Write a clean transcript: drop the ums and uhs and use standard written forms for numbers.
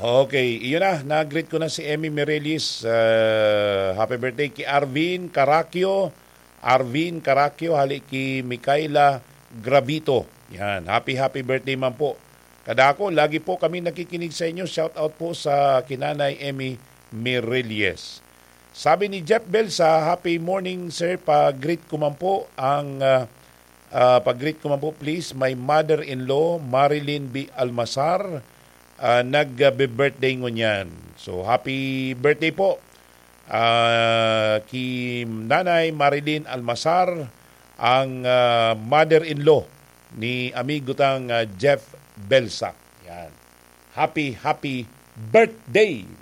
Okay, iyon na. Nag-greet ko na si Emmy Mirelis. Happy birthday kay Arvin Caracchio. Arvin Caracchio, hali kay Micaela Gravito. Yan, happy birthday man po. Kadako, lagi po kami nakikinig sa inyo. Shout out po sa kinanay Emmy Mirelis. Sabi ni Jeff Belsa, happy morning sir. Pag-greet ko man po pag-greet ko man po please my mother-in-law Marilyn B. Almasar. Nag-birthday ngunyan. So, happy birthday po kay Nanay Marilyn Almasar, ang mother-in-law ni amigo tang Jeff Belsa. Yan. Happy birthday!